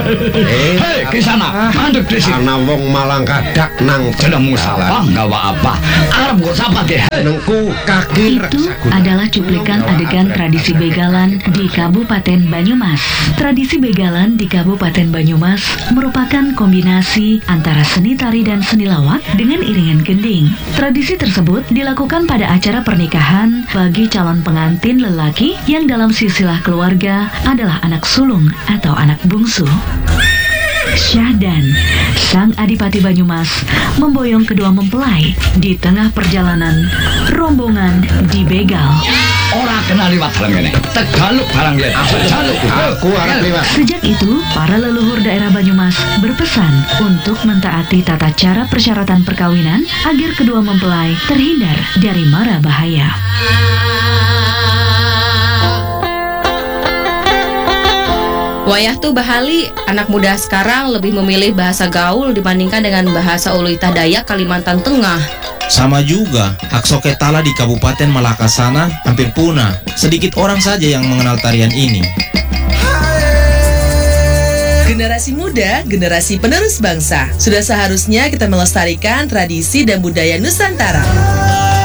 Hei, kisana, mandek di sini. Ana wong malang kadak nang Jenengmu sapa? Gawa apa? Arep nggo sapa ge? nengku kaki Itu adalah cuplikan adegan tradisi begalan di Kabupaten Banyumas. Tradisi begalan di Kabupaten Banyumas merupakan kombinasi antara seni tari dan seni lawak dengan iringan gending. Tradisi tersebut dilakukan pada acara pernikahan bagi calon pengantin lelaki yang dalam silsilah keluarga adalah anak sulung atau anak bungsu. Syahdan, sang adipati Banyumas, memboyong kedua mempelai. Di tengah perjalanan, rombongan dibegal. Ora kena liwat barang kene. Tegaluk barang yen. Tegaluk. aku arep liwat. Sejak itu, para leluhur daerah Banyumas berpesan untuk mentaati tata cara persyaratan perkawinan agar kedua mempelai terhindar dari mara bahaya. Wayah tuh Bahali, anak muda sekarang lebih memilih bahasa gaul dibandingkan dengan bahasa Uluita Dayak Kalimantan Tengah. Sama juga, hak Soketala di Kabupaten Malaka sana hampir punah. Sedikit orang saja yang mengenal tarian ini. Generasi muda, generasi penerus bangsa. Sudah seharusnya kita melestarikan tradisi dan budaya Nusantara.